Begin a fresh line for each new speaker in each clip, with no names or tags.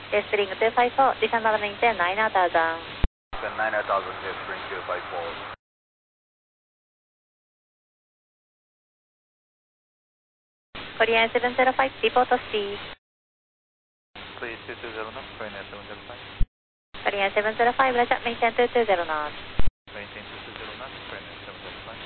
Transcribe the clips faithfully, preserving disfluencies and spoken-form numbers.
J Spring two five four, descend and maintain nine thousand.
nine thousand, J Spring two five four.
Korean seven zero five, report speed.
Please two two zero knots, Korean seven zero five.
Korean seven zero five, roger, maintain two two zero knots.
Maintain two two zero knots, Korean seven zero five.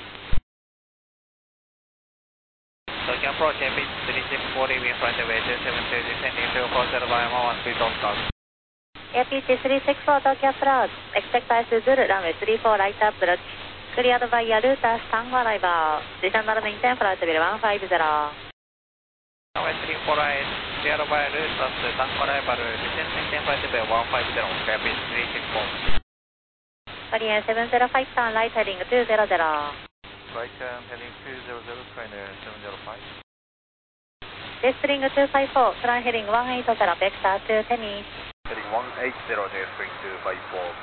Tokyo approach, A P three six four, E V in front of A two seven two, descending two four zero by one speed on start.
A P T three six four, Tokyo approach. Expect ice Zulu, runway three four, right approach. Cleared by Yaruta, stand arrival. Descend and maintain flight level one five zero.
Runway three four right, cleared by Yaruta, stand arrival. Descend and maintain flight level one five zero, A P three six four.
Korean seven zero five, turn right heading two zero zero.
Right turn heading two zero zero, Korean seven zero five.
J Spring two five four, turn heading one eight zero, vector to tennis.
Heading one eight zero, J Spring two five four.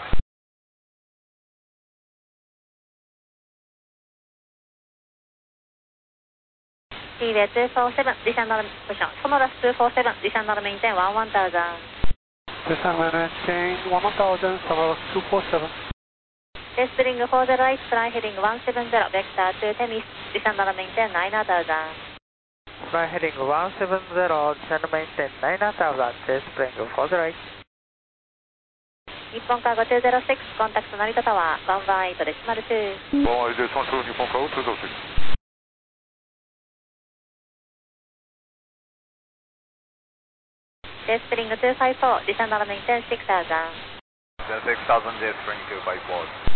Seaway two four seven, descend and position. Sonoras two four seven, descend and maintain one one thousand.
Descend and maintain one thousand, Sonoras two four seven.
J Spring four zero eight, turn heading one seven zero, vector to tennis. Descend and maintain nine thousand.
Fly heading one seven zero, descend and maintain nine thousand, J Spring four zero eight.
日本カーゴtwo zero six、コンタクト成田タワー、ワンワンエイトデシマルツー。
ワンワンエイトデシマルツー、日本カーゴtwo zero six。
J Spring two five four, descend and maintain six thousand.
six thousand, J Spring two five four.